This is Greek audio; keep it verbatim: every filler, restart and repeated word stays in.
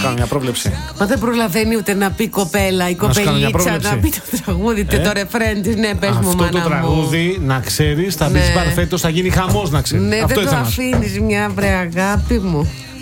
κάνω μια πρόβλεψη. Μα δεν προλαβαίνει ούτε να πει κοπέλα η κοπελίτσα να πει το τραγούδι και το ρεφρέν της. Ναι, πες μου, μάνα μου. Αυτό το τραγούδι, να ξέρεις, θα μπει μπαρ φέτος, θα γίνει χαμός, να ξέρεις. Ναι, δεν το αφήνεις μια βρε αγάπη μου.